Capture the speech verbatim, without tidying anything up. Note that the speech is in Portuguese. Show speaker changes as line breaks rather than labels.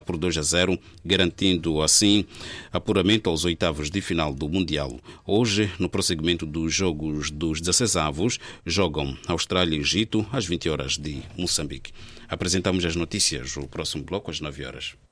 por dois a zero, garantindo assim apuramento aos oitavos de final do Mundial. Hoje, no prosseguimento dos jogos dos dezesseis avos, jogam Austrália e Egito às vinte horas de Moçambique. Apresentamos as notícias, o próximo bloco às nove horas.